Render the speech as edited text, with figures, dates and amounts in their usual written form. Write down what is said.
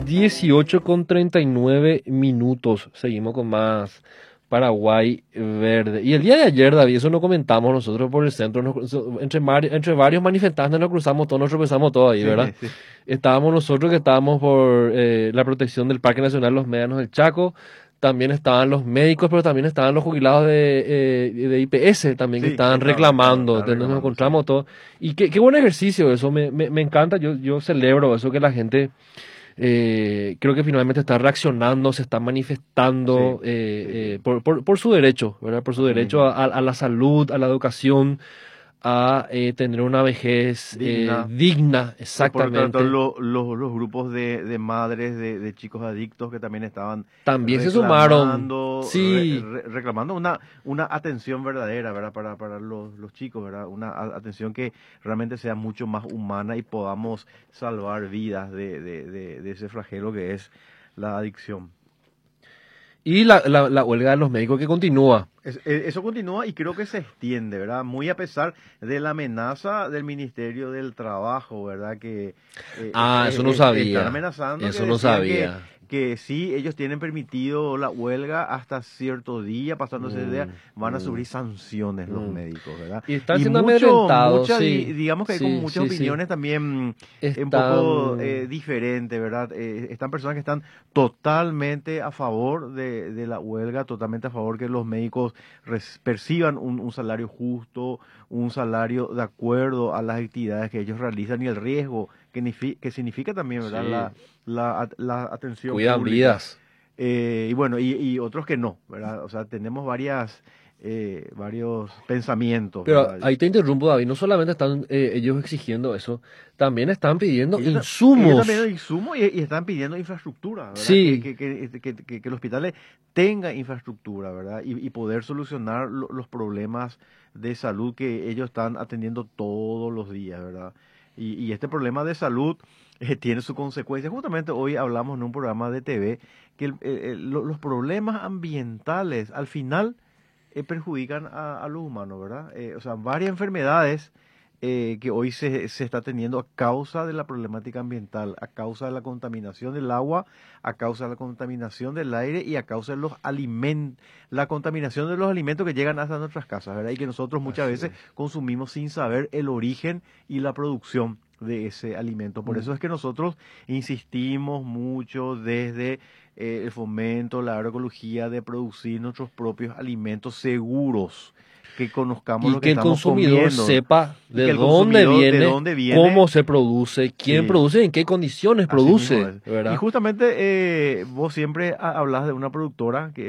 18:39. Seguimos con más Paraguay Verde. Y el día de ayer, David, eso nos comentamos nosotros por el centro, entre varios manifestantes nos cruzamos todos, nos tropezamos todos ahí, ¿verdad? Sí. Estábamos nosotros que estábamos por la protección del Parque Nacional Los Médanos del Chaco, también estaban los médicos, pero también estaban los jubilados de IPS también que Sí, estaban reclamando, entonces nos encontramos todos. Y qué buen ejercicio eso, me encanta, yo celebro eso que la gente... creo que finalmente está reaccionando, se está manifestando por su derecho, ¿verdad? Por su derecho a la salud, a la educación, a tener una vejez digna, exactamente. Por los grupos de madres de chicos adictos que también estaban También se sumaron, sí. Reclamando una atención verdadera, ¿verdad? Para los chicos, ¿verdad? Una atención que realmente sea mucho más humana y podamos salvar vidas de ese flagelo que es la adicción. Y la huelga de los médicos que continúa. Eso continúa y creo que se extiende, ¿verdad? Muy a pesar de la amenaza del Ministerio del Trabajo, ¿verdad? Que eso no sabía. están amenazando. Eso no sabía. Que sí, ellos tienen permitido la huelga hasta cierto día, pasándose ese día, van a sufrir sanciones los médicos, ¿verdad? Y están siendo amedrentados, digamos que hay con muchas opiniones también un poco diferentes, ¿verdad? Están personas que están totalmente a favor de la huelga, totalmente a favor que los médicos perciban un salario justo, un salario de acuerdo a las actividades que ellos realizan y el riesgo que significa también, ¿verdad? La atención cuidan pública. Vidas. Y bueno, y otros que no, ¿verdad? O sea, tenemos varios pensamientos. Pero ¿verdad? ahí te interrumpo, David, no solamente están ellos exigiendo eso, también están pidiendo insumos. Ellos también pidiendo insumos y están pidiendo infraestructura, ¿verdad? Sí. Que el hospital tenga infraestructura, ¿verdad? Y poder solucionar los problemas de salud que ellos están atendiendo todos los días, ¿verdad? Y este problema de salud tiene su consecuencia. Justamente hoy hablamos en un programa de TV que los problemas ambientales al final perjudican a los humanos, ¿verdad? O sea, varias enfermedades que hoy se está teniendo a causa de la problemática ambiental, a causa de la contaminación del agua, a causa de la contaminación del aire y a causa de los alimentos, la contaminación de los alimentos que llegan hasta nuestras casas, ¿verdad? Y que nosotros muchas veces consumimos sin saber el origen y la producción de ese alimento. Por eso es que nosotros insistimos mucho desde el fomento, la agroecología, de producir nuestros propios alimentos seguros, que conozcamos lo que estamos comiendo. Y que el consumidor sepa de dónde viene, cómo se produce, quién produce, en qué condiciones produce, ¿verdad? Y justamente vos siempre hablas de una productora que